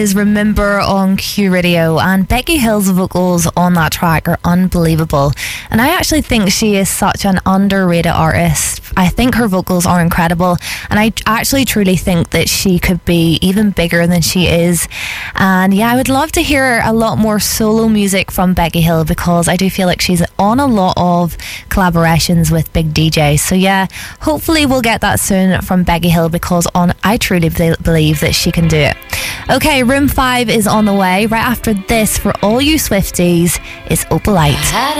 Is Remember on Q Radio, and Becky Hill's vocals on that track are unbelievable, and I actually think she is such an underrated artist. I think her vocals are incredible, and I actually truly think that she could be even bigger than she is. And yeah, I would love to hear a lot more solo music from Becky Hill, because I do feel like she's on a lot of collaborations with big DJs. So yeah, hopefully we'll get that soon from Becky Hill, because I truly believe that she can do it. Okay, Room 5 is on the way. Right after this, for all you Swifties, it's Opalite.